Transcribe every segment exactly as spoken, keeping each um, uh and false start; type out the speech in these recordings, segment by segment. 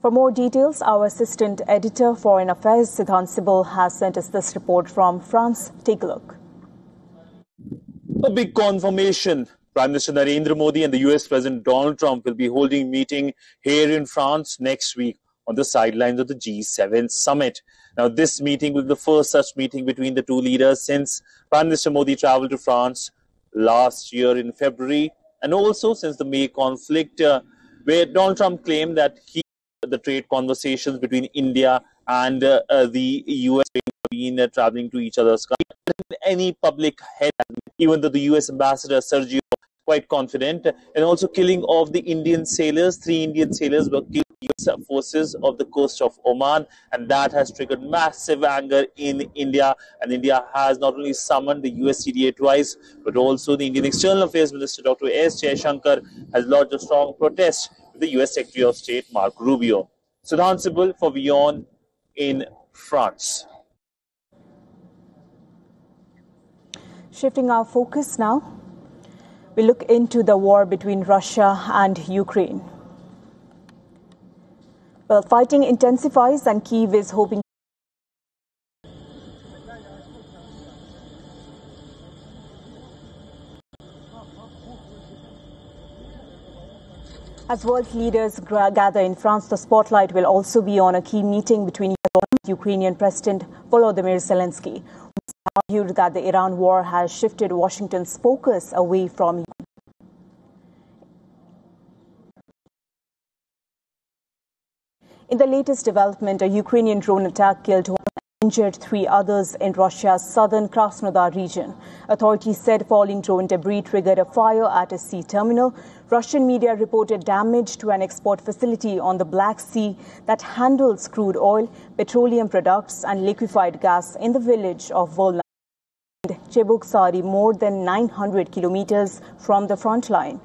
For more details, our assistant editor, Foreign Affairs, Siddhant Sibal, has sent us this report from France. Take a look. A big confirmation. Prime Minister Narendra Modi and the U S President Donald Trump will be holding a meeting here in France next week on the sidelines of the G seven summit. Now, this meeting will be the first such meeting between the two leaders since Prime Minister Modi traveled to France last year in February, and also since the May conflict, uh, where Donald Trump claimed that he the trade conversations between India and uh, uh, the U S have been uh, traveling to each other's countries. Any public head, even though the U S ambassador Sergio quite confident, and also killing of the Indian sailors. Three Indian sailors were killed by U S forces of the coast of Oman, and that has triggered massive anger in India. And India has not only summoned the U S C D A twice, but also the Indian External Affairs Minister Doctor S. Jaishankar has lodged a strong protest with the U S Secretary of State Marco Rubio. Siddhant Sibal for WION in France. Shifting our focus now, we look into the war between Russia and Ukraine. Well, fighting intensifies and Kyiv is hoping As world leaders gather in France, the spotlight will also be on a key meeting between Ukrainian President Volodymyr Zelensky, who argued that the Iran war has shifted Washington's focus away from Ukraine. In the latest development, a Ukrainian drone attack killed one and injured three others in Russia's southern Krasnodar region. Authorities said falling drone debris triggered a fire at a sea terminal. Russian media reported damage to an export facility on the Black Sea that handles crude oil, petroleum products and liquefied gas in the village of Volna, Chebuksari, more than nine hundred kilometers from the front line.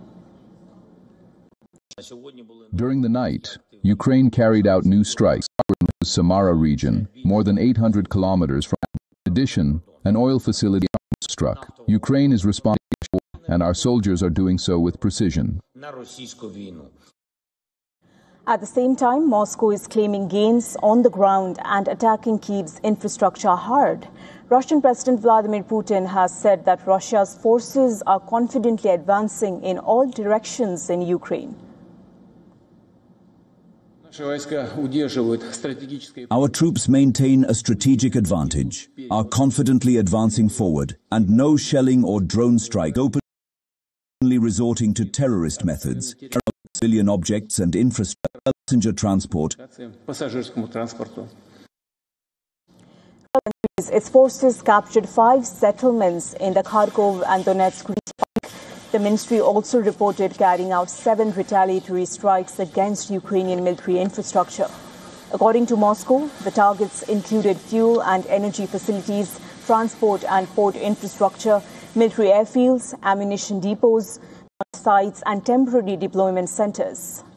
During the night, Ukraine carried out new strikes in the Samara region, more than eight hundred kilometers from. In addition, an oil facility struck. Ukraine is responding, and our soldiers are doing so with precision. At the same time, Moscow is claiming gains on the ground and attacking Kyiv's infrastructure hard. Russian President Vladimir Putin has said that Russia's forces are confidently advancing in all directions in Ukraine. Our troops maintain a strategic advantage, are confidently advancing forward, and no shelling or drone strike openly resorting to terrorist methods, civilian objects and infrastructure, passenger transport. Its forces captured five settlements in the Kharkov and Donetsk region. The ministry also reported carrying out seven retaliatory strikes against Ukrainian military infrastructure. According to Moscow, the targets included fuel and energy facilities, transport and port infrastructure, military airfields, ammunition depots, sites and temporary deployment centers.